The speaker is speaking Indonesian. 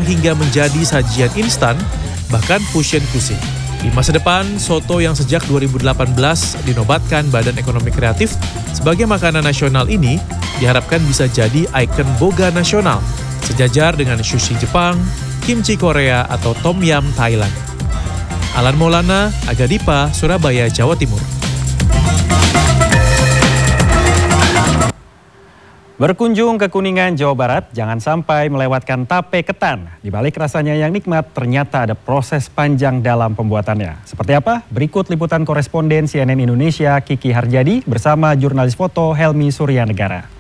hingga menjadi sajian instan, bahkan fusion cuisine. Di masa depan, soto yang sejak 2018 dinobatkan Badan Ekonomi Kreatif sebagai makanan nasional ini diharapkan bisa jadi ikon boga nasional, sejajar dengan sushi Jepang, kimchi Korea, atau tom yum Thailand. Alan Maulana, Aga Dipa, Surabaya, Jawa Timur. Berkunjung ke Kuningan, Jawa Barat, jangan sampai melewatkan tape ketan. Di balik rasanya yang nikmat, ternyata ada proses panjang dalam pembuatannya. Seperti apa? Berikut liputan koresponden CNN Indonesia Kiki Harjadi bersama jurnalis foto Helmi Suryanegara.